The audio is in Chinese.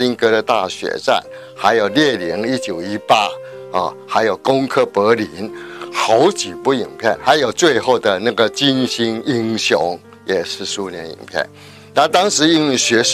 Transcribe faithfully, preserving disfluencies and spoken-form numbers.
林格的大血战，还有列宁一九一八啊，还有攻克柏林，好几部影片，还有最后的那个金星英雄也是苏联影片。他当时因为学